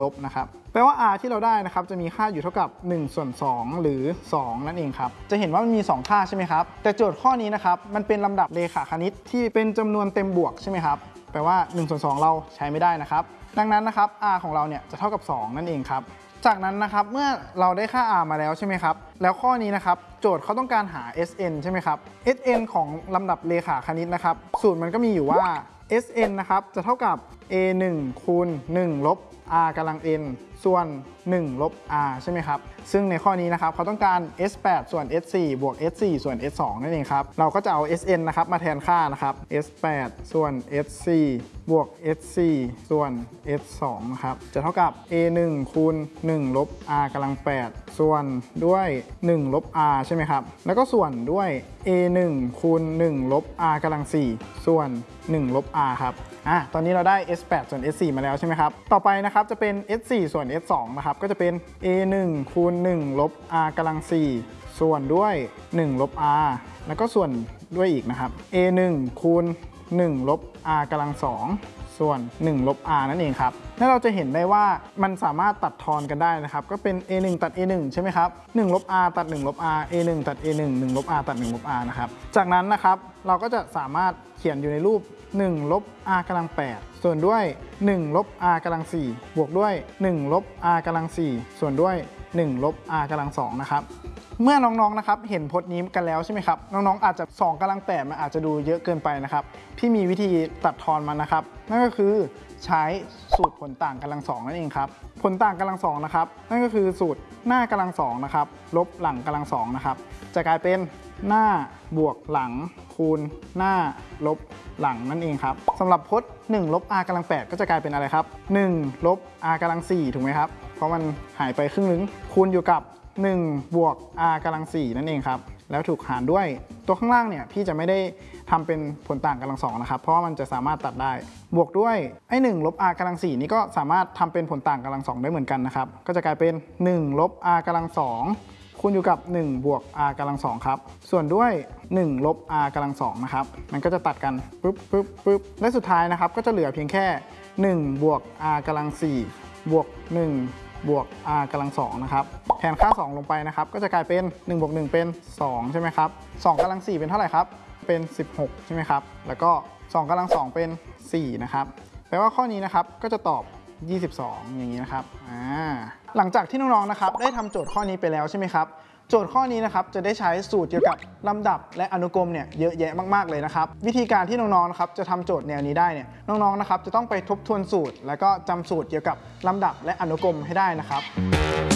ลบนะครับแปลว่า r ที่เราได้นะครับจะมีค่าอยู่เท่ากับ1/2หรือ2นั่นเองครับจะเห็นว่ามันมี2ค่าใช่ไหมครับแต่โจทย์ข้อนี้นะครับมันเป็นลำดับเรขาคณิตที่เป็นจำนวนเต็มบวกใช่ไหมครับแปลว่า1/2เราใช้ไม่ได้นะครับดังนั้นนะครับ r ของเราเนี่ยจะเท่ากับ2นั่นเองครับจากนั้นนะครับเมื่อเราได้ค่า r มาแล้วใช่ไหมครับแล้วข้อนี้นะครับโจทย์เขาต้องการหา Sn ใช่ไหมครับ Sn ของลำดับเรขาคณิตนะครับสูตรมันก็มีอยู่ว่า Sn นะครับจะเท่ากับ a1 คูณ1ลบ r กำลัง n ส่วน1ลบ r ใช่ไหมครับซึ่งในข้อนี้นะครับเขาต้องการ s8 ส่วน s4 บวก s4 ส่วน s2 นั่นเองครับเราก็จะเอา sn นะครับมาแทนค่านะครับ s8 ส่วน s4 บวก s4 ส่วน s2 นะครับจะเท่ากับ a1 คูณ1ลบ r กำลัง8ส่วนด้วย1ลบ r ใช่ไหมครับแล้วก็ส่วนด้วย a1 คูณ1ลบ r กำลัง4ส่วน1ลบ r ครับตอนนี้เราได้ s8 ส่วน s4 มาแล้วใช่ไหมครับต่อไปนะครับจะเป็น s4 ส่วน s2 นะครับก็จะเป็น a1 คูณ1ลบ r กำลัง4ส่วนด้วย1ลบ r แล้วก็ส่วนด้วยอีกนะครับ a1 คูณ1ลบ r กำลัง2ส่วน1ลบ r นั่นเองครับแล้วเราจะเห็นได้ว่ามันสามารถตัดทอนกันได้นะครับก็เป็น a1 ตัด a1 ใช่ไหมครับ1ลบ r ตัด1ลบ r a1 ตัด a1 1ลบ r ตัด1ลบ r นะครับจากนั้นนะครับเราก็จะสามารถเขียนอยู่ในรูป1ลบ r กำลัง8ส่วนด้วย1ลบ r กำลัง4บวกด้วย1ลบ r กำลัง4ส่วนด้วย1ลบ r กำลัง2นะครับเมื่อน้องๆนะครับเห็นพจน์นี้กันแล้วใช่ไหมครับน้องๆอาจจะ2กำลัง8มันอาจจะดูเยอะเกินไปนะครับพี่มีวิธีตัดทอนมันนะครับนั่นก็คือใช้สูตรผลต่างกำลัง2นั่นเองครับผลต่างกำลัง2นะครับนั่นก็คือสูตรหน้ากำลัง2นะครับลบหลังกำลัง2นะครับจะกลายเป็นหน้าบวกหลังคูณหน้าลบหลังนั่นเองครับสำหรับพจน์1ลบ r กำลัง8ก็จะกลายเป็นอะไรครับ1ลบ r กำลัง4ถูกไหมครับเพราะมันหายไปครึ่งนึงคูณอยู่กับ1บวก r กำลัง4นั่นเองครับแล้วถูกหารด้วยตัวข้างล่างเนี่ยพี่จะไม่ได้ทำเป็นผลต่างกำลัง2นะครับเพราะว่ามันจะสามารถตัดได้บวกด้วยไอ้1ลบ r กำลัง4นี่ก็สามารถทำเป็นผลต่างกำลัง2ได้เหมือนกันนะครับก็จะกลายเป็น1ลบ r กำลัง2คูณอยู่กับ1บวก r กำลัง2ครับส่วนด้วย1ลบ r กำลัง2นะครับมันก็จะตัดกันปึ๊บและสุดท้ายนะครับก็จะเหลือเพียงแค่1บวก r กำลัง4บวก1บวก r กำลัง2นะครับแทนค่า2ลงไปนะครับก็จะกลายเป็น1บวก1เป็น2ใช่ไหมครับ2กำลัง4เป็นเท่าไหร่ครับเป็น16ใช่ไหมครับแล้วก็2กำลัง2เป็น4นะครับแปลว่าข้อนี้นะครับก็จะตอบ22อย่างนี้นะครับหลังจากที่น้องๆนะครับได้ทำโจทย์ข้อนี้ไปแล้วใช่ไหมครับโจทย์ข้อนี้นะครับจะได้ใช้สูตรเกี่ยวกับลำดับและอนุกรมเนี่ยเยอะแยะมากๆเลยนะครับวิธีการที่น้องๆนะครับจะทำโจทย์แนวนี้ได้เนี่ยน้องๆนะครับจะต้องไปทบทวนสูตรแล้วก็จำสูตรเกี่ยวกับลำดับและอนุกรมให้ได้นะครับ